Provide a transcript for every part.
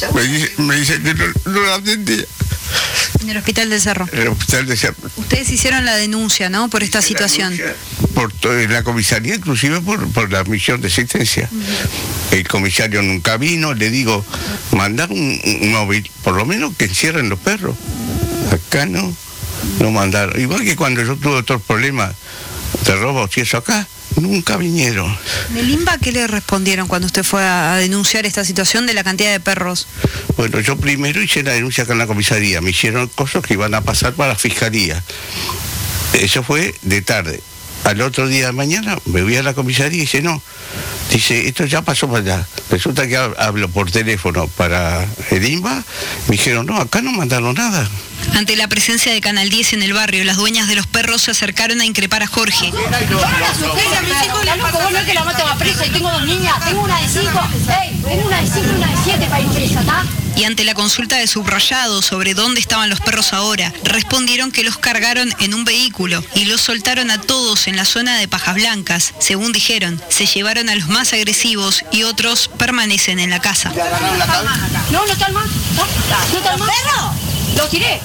Me dice que no la atendía. En el Hospital del Cerro. En el Hospital del Cerro. Ustedes hicieron la denuncia, ¿no? Por esta situación. En la comisaría, inclusive por la misión de asistencia. El comisario nunca vino, le digo, mandar un móvil, por lo menos que encierren los perros. Acá no mandaron. Igual que cuando yo tuve otros problemas de robos y eso acá, nunca vinieron. ¿Del INBA qué le respondieron cuando usted fue a denunciar esta situación de la cantidad de perros? Bueno, yo primero hice la denuncia acá en la comisaría, me hicieron cosas que iban a pasar para la fiscalía. Eso fue de tarde. Al otro día de mañana me voy a la comisaría y dice, no, dice, esto ya pasó para allá. Resulta que hablo por teléfono para el INBA, me dijeron, no, acá no mandaron nada. Ante la presencia de Canal 10 en el barrio, las dueñas de los perros se acercaron a increpar a Jorge. Yo no la asusté, a mis hijos, loco, vos no es que la maten a presa, y tengo 2 niñas, tengo una de 5, tengo una de 5 y una de 7 para ir presa, ¿está? Y ante la consulta de subrayado sobre dónde estaban los perros ahora, respondieron que los cargaron en un vehículo y los soltaron a todos en la zona de Pajas Blancas. Según dijeron, se llevaron a los más agresivos y otros permanecen en la casa. No está el más, no está el más. ¡Perro! ¡Lo tiré!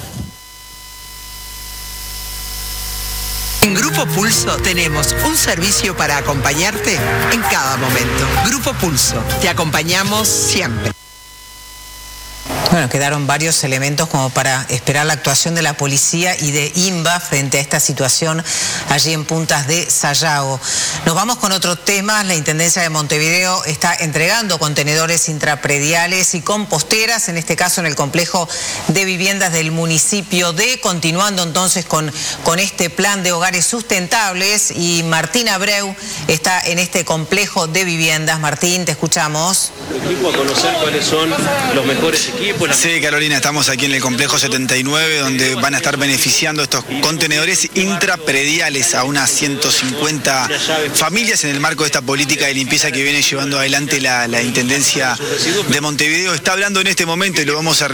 En Grupo Pulso tenemos un servicio para acompañarte en cada momento. Grupo Pulso, te acompañamos siempre. Bueno, quedaron varios elementos como para esperar la actuación de la policía y de INBA frente a esta situación allí en Puntas de Sayago. Nos vamos con otro tema. La Intendencia de Montevideo está entregando contenedores intraprediales y composteras, en este caso en el complejo de viviendas del municipio de, continuando entonces con este plan de hogares sustentables. Y Martín Abreu está en este complejo de viviendas. Martín, te escuchamos. Equipo a conocer cuáles son los mejores equipos. Sí, Carolina, estamos aquí en el complejo 79, donde van a estar beneficiando estos contenedores intraprediales a unas 150 familias en el marco de esta política de limpieza que viene llevando adelante la Intendencia de Montevideo. Está hablando en este momento y lo vamos a